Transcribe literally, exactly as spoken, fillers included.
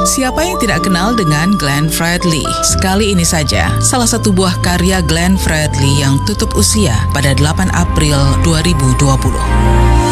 Siapa yang tidak kenal dengan Glenn Fredly? Sekali ini saja, salah satu buah karya Glenn Fredly yang tutup usia pada delapan April dua ribu dua puluh.